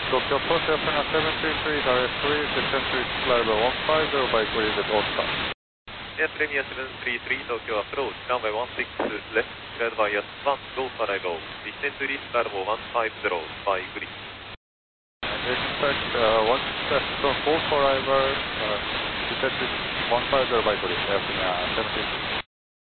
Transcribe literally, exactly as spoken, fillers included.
Tokyo Post Airplane seven three three direct three, descend to flight level one five zero by grid with Oscar. Air Premier seven three three Tokyo approach, runway one six left, cleared by S one, go for arrival. Descend to reach level one five zero by grid. And expect uh, one step from full for arrival, uh, descend to one five zero by grid, Air Premier seven three three.